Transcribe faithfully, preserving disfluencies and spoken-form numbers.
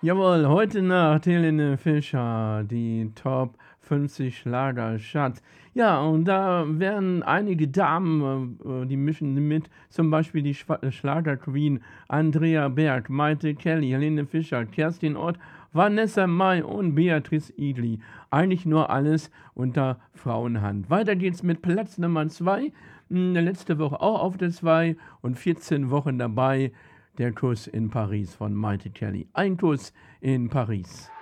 Jawohl, heute Nacht Helene Fischer, die Top fünfzig Schlagercharts. Ja, und da werden einige Damen, äh, äh, die mischen mit, zum Beispiel die Schwa Schlagerqueen Andrea Berg, Maite Kelly, Helene Fischer, Kerstin Ott, Vanessa Mai und Beatrice Egli. Eigentlich nur alles unter Frauenhand. Weiter geht's mit Platz Nummer zwei. Letzte Woche auch auf der zwei und vierzehn Wochen dabei. Der Kuss in Paris von Maite Kelly. Ein Kuss in Paris.